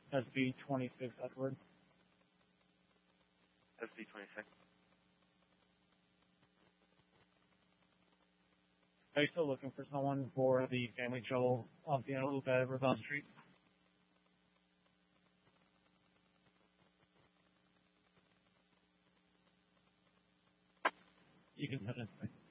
SB 26 Edward. SB 26. Are you still looking for someone for the family trouble off the loop at Ravon Street? You can send it.